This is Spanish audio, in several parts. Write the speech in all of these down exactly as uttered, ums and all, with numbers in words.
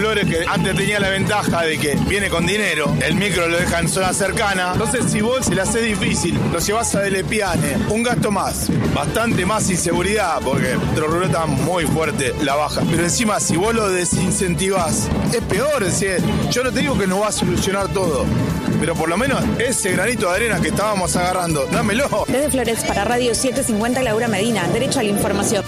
Flores, que antes tenía la ventaja de que viene con dinero, el micro lo deja en zona cercana. Entonces, si vos se la haces difícil, lo llevás a Delepiane, un gasto más, bastante más inseguridad, porque Centro Rural está muy fuerte la baja. Pero encima, si vos lo desincentivás, es peor. Es decir, yo no te digo que no va a solucionar todo, pero por lo menos ese granito de arena que estábamos agarrando, dámelo. Desde Flores, para Radio setecientos cincuenta, Laura Medina, derecho a la información.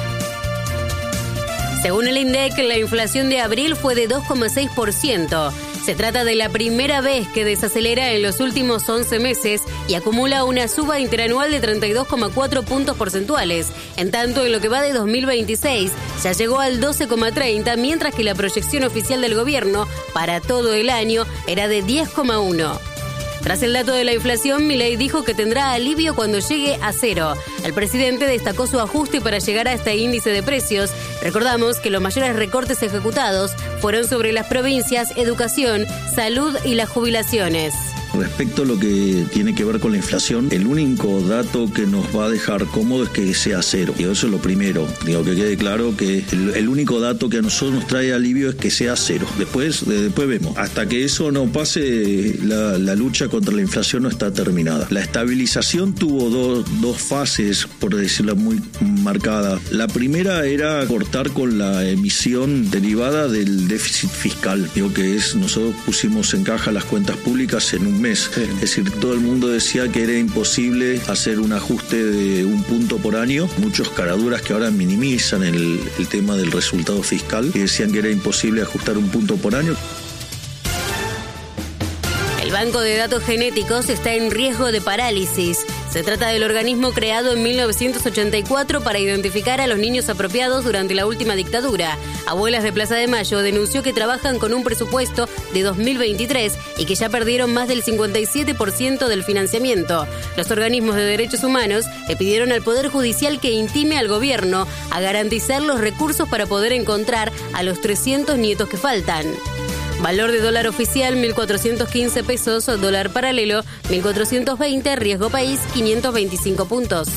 Según el INDEC, la inflación de abril fue de dos coma seis por ciento. Se trata de la primera vez que desacelera en los últimos once meses y acumula una suba interanual de treinta y dos coma cuatro puntos porcentuales. En tanto, en lo que va de dos mil veintiséis, ya llegó al doce coma treinta, mientras que la proyección oficial del gobierno para todo el año era de diez coma uno. Tras el dato de la inflación, Milei dijo que tendrá alivio cuando llegue a cero. El presidente destacó su ajuste para llegar a este índice de precios. Recordamos que los mayores recortes ejecutados fueron sobre las provincias, educación, salud y las jubilaciones. Respecto a lo que tiene que ver con la inflación, el único dato que nos va a dejar cómodo es que sea cero. Y eso es lo primero. Digo, que quede claro que el, el único dato que a nosotros nos trae alivio es que sea cero. Después, después vemos. Hasta que eso no pase, la, la lucha contra la inflación no está terminada. La estabilización tuvo do, dos fases, por decirlo muy marcadas. La primera era cortar con la emisión derivada del déficit fiscal. Digo que es, nosotros pusimos en caja las cuentas públicas en un mes. Sí. Es decir, todo el mundo decía que era imposible hacer un ajuste de un punto por año. Muchos caraduras que ahora minimizan el, el tema del resultado fiscal y decían que era imposible ajustar un punto por año. El Banco de Datos Genéticos está en riesgo de parálisis. Se trata del organismo creado en mil novecientos ochenta y cuatro para identificar a los niños apropiados durante la última dictadura. Abuelas de Plaza de Mayo denunció que trabajan con un presupuesto de dos mil veintitrés y que ya perdieron más del cincuenta y siete por ciento del financiamiento. Los organismos de derechos humanos le pidieron al Poder Judicial que intime al gobierno a garantizar los recursos para poder encontrar a los trescientos nietos que faltan. Valor de dólar oficial mil cuatrocientos quince pesos, dólar paralelo mil cuatrocientos veinte, riesgo país quinientos veinticinco puntos.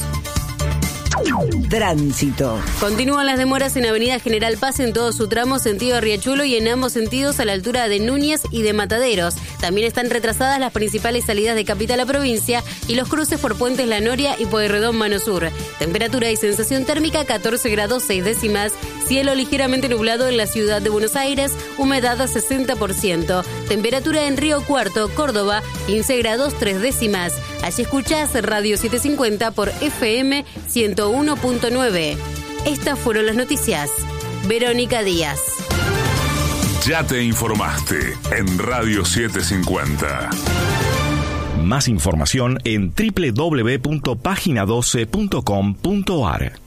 Tránsito. Continúan las demoras en Avenida General Paz en todo su tramo sentido Riachuelo y en ambos sentidos a la altura de Núñez y de Mataderos. También están retrasadas las principales salidas de Capital a Provincia y los cruces por Puentes La Noria y Pueyrredón Mano Sur. Temperatura y sensación térmica catorce grados seis décimas. Cielo ligeramente nublado en la ciudad de Buenos Aires, humedad sesenta por ciento. Temperatura en Río Cuarto, Córdoba, quince grados tres décimas. Allí escuchás Radio setecientos cincuenta por F M ciento uno punto nueve. Estas fueron las noticias. Verónica Díaz. Ya te informaste en Radio setecientos cincuenta. Más información en doble u doble u doble u punto página doce punto com punto a r.